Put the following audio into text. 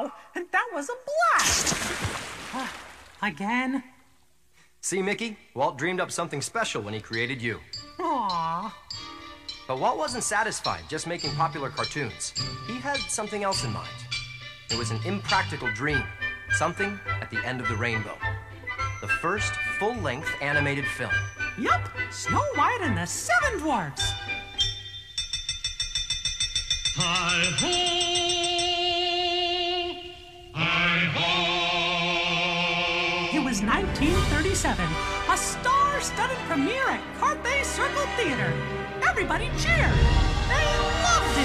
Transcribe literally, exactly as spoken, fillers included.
Wow, and that was a blast! Uh, again? See, Mickey? Walt dreamed up something special when he created you. Aww. But Walt wasn't satisfied just making popular cartoons. He had something else in mind. It was an impractical dream. Something at the end of the rainbow. The first full-length animated film. Yup, Snow White and the Seven Dwarfs. Hi-ho! Hi-ho! It was nineteen thirty-seven, a star-studded premiere at Carthay Circle Theater. Everybody cheered. They loved it.